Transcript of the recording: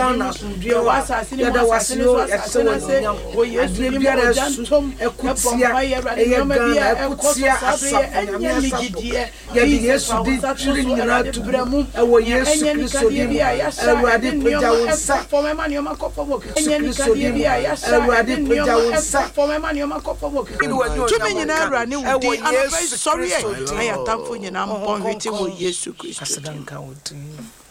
Ghana sundue yada wasio yɛsɛ wo Yesu ni biara jantom ekutia Ghana ekutia asafanyamia yɛde Yesu di tiri nyina tubramu ɛwɔ Yesu Kristo di Awurade pagya wo nsa Kristo di Awurade pagya wo nsa tumi nyina Awurade wo di anɔpɛ sɔre ɛ ayatamfo nyina mpɔn hwete wɔ Yesu Kristo.